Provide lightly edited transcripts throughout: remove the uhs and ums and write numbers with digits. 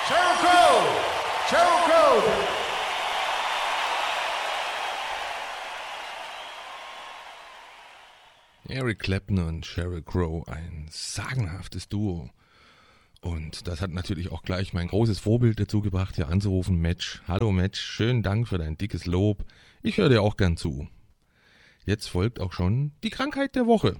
Sheryl Crow! Sheryl Crow! Eric Clapton und Sheryl Crow, ein sagenhaftes Duo. Und das hat natürlich auch gleich mein großes Vorbild dazu gebracht, hier anzurufen. Match, hallo Match, schönen Dank für dein dickes Lob. Ich höre dir auch gern zu. Jetzt folgt auch schon die Krankheit der Woche.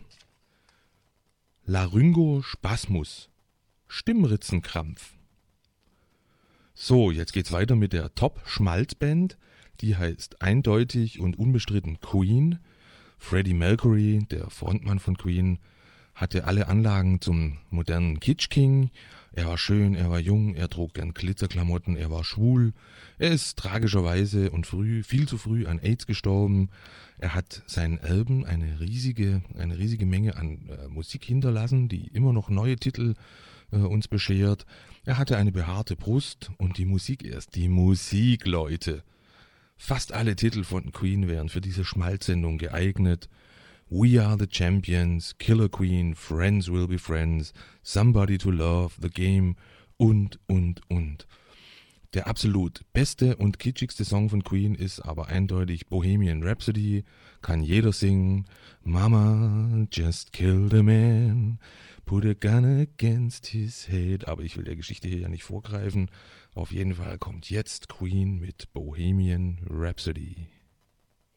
Laryngospasmus, Stimmritzenkrampf. So, jetzt geht's weiter mit der Top-Schmalzband. Die heißt eindeutig und unbestritten Queen. Freddie Mercury, der Frontmann von Queen, hatte alle Anlagen zum modernen Kitsch King. Er war schön, er war jung, er trug gern Glitzerklamotten, er war schwul. Er ist tragischerweise und viel zu früh an AIDS gestorben. Er hat seinen Alben eine riesige Menge an Musik hinterlassen, die immer noch neue Titel uns beschert. Er hatte eine behaarte Brust und die Musik erst. Die Musik, Leute. Fast alle Titel von Queen wären für diese Schmalzsendung geeignet. We Are the Champions, Killer Queen, Friends Will Be Friends, Somebody to Love, The Game und. Der absolut beste und kitschigste Song von Queen ist aber eindeutig Bohemian Rhapsody, kann jeder singen. Mama just killed a man, put a gun against his head. Aber ich will der Geschichte hier ja nicht vorgreifen. Auf jeden Fall kommt jetzt Queen mit Bohemian Rhapsody.